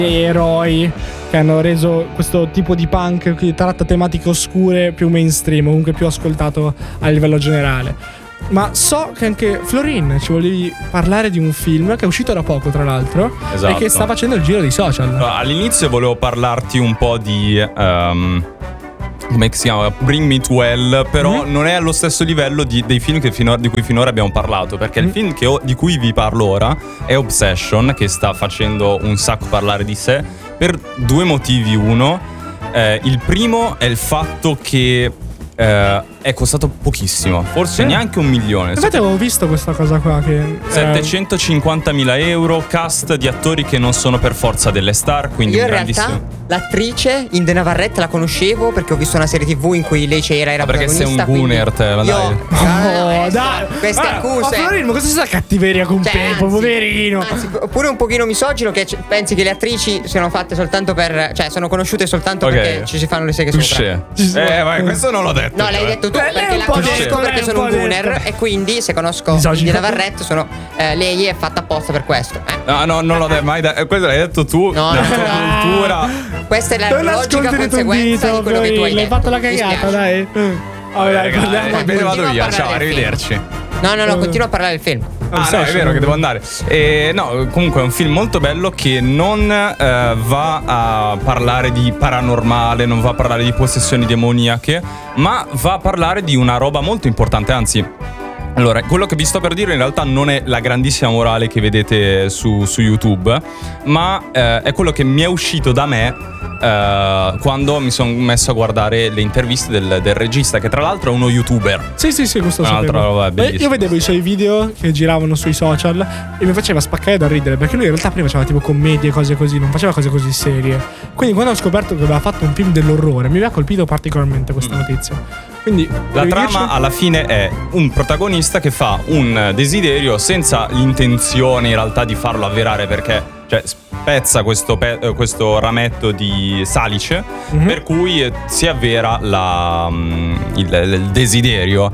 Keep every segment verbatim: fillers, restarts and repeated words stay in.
eroi che hanno reso questo tipo di punk che tratta tematiche oscure più mainstream, comunque più ascoltato a livello generale. Ma so che anche Florin ci volevi parlare di un film che è uscito da poco, tra l'altro, esatto. e che sta facendo il giro dei social. All'inizio volevo parlarti un po' di um, come si chiama? Bring Me to Hell, però mm-hmm. non è allo stesso livello di, dei film che finora, di cui finora abbiamo parlato, perché mm-hmm. il film che ho, di cui vi parlo ora è Obsession, che sta facendo un sacco parlare di sé per due motivi. Uno, eh, il primo è il fatto che eh, è costato pochissimo, forse sì. neanche un milione. Infatti avevo visto questa cosa qua che settecentocinquantamila euro, cast di attori che non sono per forza delle star, quindi io un in grandissimo... realtà l'attrice Inde Navarrete la conoscevo perché ho visto una serie tv in cui lei c'era, era ah, perché protagonista. Perché sei un gooner te, ma dai. Io, oh, dai. Queste ah, accuse. Ma Florin, ma cosa sia cattiveria con cioè, Pepo, anzi, poverino. Anzi, pure un pochino misogino che c- pensi che le attrici siano fatte soltanto per, cioè sono conosciute soltanto okay. perché ci si fanno le seghe Touché. sopra. Eh, ma questo non l'ho detto. No, l'hai detto tu, Beh, perché la conosco perché sono un gooner e quindi se conosco Inde Navarrete sono eh, lei è fatta apposta per questo. Eh. No, no, non l'ho detto mai detto. Questo l'hai detto tu. No, la no, tua no. cultura. Questa è la logica conseguenza di quello che tu hai detto. L'hai fatto la cagata, dai. Vabbè, dai, me ne vado via. Ciao, arrivederci. No, no, no, continua a parlare del film. Ah, no, è vero che devo andare. Eh, no, comunque è un film molto bello che non eh, va a parlare di paranormale, non va a parlare di possessioni demoniache, ma va a parlare di una roba molto importante, anzi. Allora, quello che vi sto per dire in realtà non è la grandissima morale che vedete su, su YouTube, ma eh, è quello che mi è uscito da me eh, quando mi sono messo a guardare le interviste del, del regista, che tra l'altro è uno YouTuber. Sì, sì, sì, questo Un'altra sapevo. roba Beh, io vedevo i suoi video che giravano sui social e mi faceva spaccare da ridere, perché lui in realtà prima faceva tipo commedie e cose così, non faceva cose così serie. Quindi quando ho scoperto che aveva fatto un film dell'orrore mi aveva colpito particolarmente questa notizia. Quindi la trama dirci? alla fine è un protagonista che fa un desiderio senza l'intenzione in realtà di farlo avverare, perché cioè spezza questo, pe- questo rametto di salice mm-hmm. per cui si avvera la, um, il, il desiderio.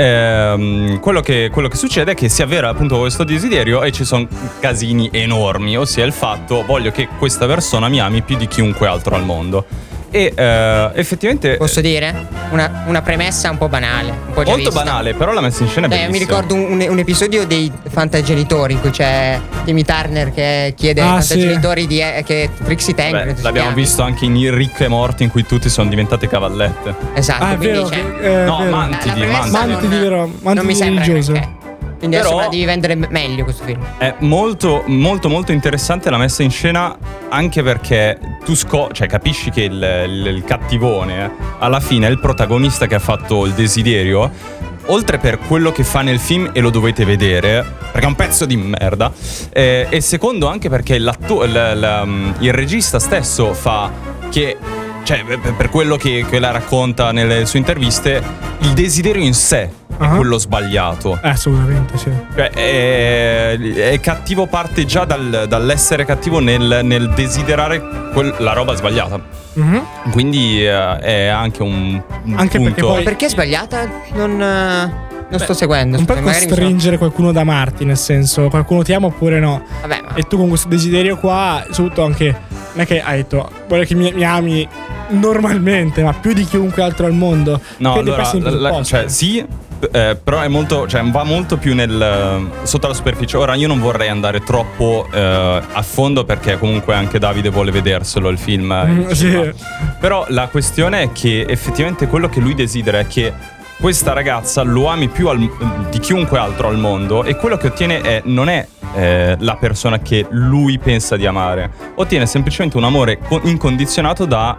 Ehm, quello, che, quello che succede è che si avvera appunto questo desiderio e ci sono casini enormi, ossia il fatto voglio che questa persona mi ami più di chiunque altro al mondo. E uh, effettivamente posso dire una, una premessa un po' banale, un po' già molto vista. banale, però la messa in scena è Beh, bellissima. mi ricordo un, un episodio dei Fantagenitori in cui c'è Timmy Turner che chiede ah, ai sì. Fantagenitori di eh, che Trixie Tang. L'abbiamo visto anche in Ricco e Morti in cui tutti sono diventate cavallette. Esatto, ah, quindi vero, c'è eh, no, vero. mantidi, la, la mantidi. Mantidi, vero, mantidi non mi sembra religioso. che quindi però adesso devi vendere meglio questo film. È molto molto molto interessante la messa in scena, anche perché tu sco- cioè capisci che il, il, il cattivone alla fine è il protagonista che ha fatto il desiderio, oltre per quello che fa nel film, e lo dovete vedere perché è un pezzo di merda, eh, e secondo anche perché l'atto- l- l- il regista stesso fa che, cioè per quello che, che la racconta nelle sue interviste, il desiderio in sé è uh-huh. quello sbagliato. Eh, assolutamente sì. Cioè è, è cattivo, parte già dal, dall'essere cattivo nel, nel desiderare quel, la roba sbagliata. Uh-huh. Quindi uh, è anche un, un anche punto. perché poi perché è sbagliata? Non, uh, non Beh, sto seguendo. Non puoi costringere sono... qualcuno ad amarti, nel senso, qualcuno ti ama oppure no. Vabbè, ma... E tu con questo desiderio qua, soprattutto anche, non è che hai detto voglio che mi, mi ami normalmente, ma più di chiunque altro al mondo. No, allora, la, la, cioè sì. Eh, però è molto, cioè va molto più nel sotto la superficie. Ora io non vorrei andare troppo eh, a fondo, perché comunque anche Davide vuole vederselo il film, mm, sì. Però la questione è che effettivamente quello che lui desidera è che questa ragazza lo ami più al, di chiunque altro al mondo, e quello che ottiene è, non è eh, la persona che lui pensa di amare, ottiene semplicemente un amore incondizionato da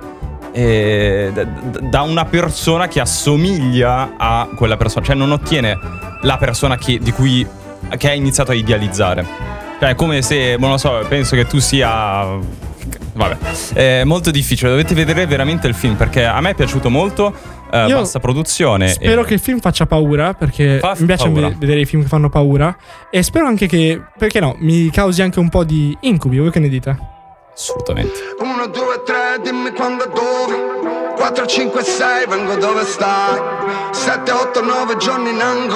Eh, da una persona che assomiglia a quella persona, cioè non ottiene la persona che, di cui che ha iniziato a idealizzare. Cioè è come se, non lo so, penso che tu sia, vabbè, è molto difficile, dovete vedere veramente il film, perché a me è piaciuto molto. eh, bassa produzione, spero e... che il film faccia paura, perché Fa mi piace paura. vedere i film che fanno paura, e spero anche che, perché no, mi causi anche un po' di incubi. Voi che ne dite? Assolutamente. Uno, due, tre, dimmi quando, dove. Quattro, cinque, sei, vengo dove stai. Sette, otto, nove giorni in angolo.